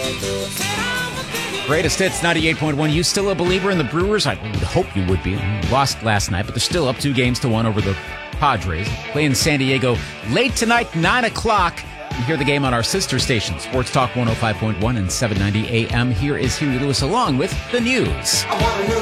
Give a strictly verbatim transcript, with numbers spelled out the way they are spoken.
Greatest Hits ninety-eight point one. You still a believer in the Brewers? I would hope you would be. Lost last night, but they're still up two games to one over the Padres. Play in San Diego late tonight, nine o'clock. You hear the game on our sister station, Sports Talk one oh five point one and seven ninety A M. Here is Huey Lewis along with the news.